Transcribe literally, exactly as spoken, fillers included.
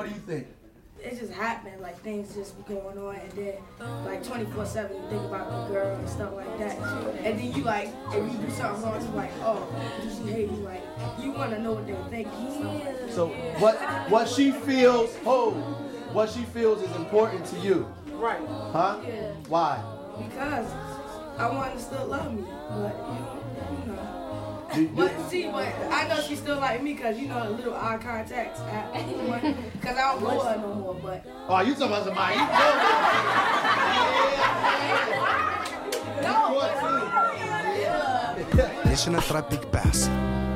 What do you think? It just happened, like things just be going on, and then like twenty-four seven you think about the girl and stuff like that, and then you like, if you do something wrong, you like, oh, she hate you, like, you want to know what they think and stuff like that. So what what she feels, oh, what she feels is important to you. Right. Huh? Yeah. Why? Because I want her to still love me, but you know, you know. Do, do, But see, but I know she still like me because you know the little eye contacts because I don't know her no more. But oh, you talking about somebody? You know no. Deixa na Tropic Pass.